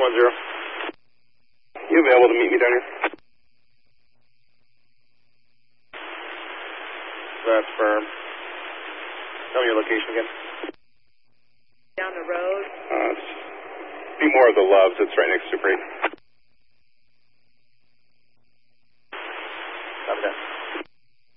You available to meet me down here? That's firm. Tell me your location again. Down the road. Be more of the Loves. It's right next to Super 8.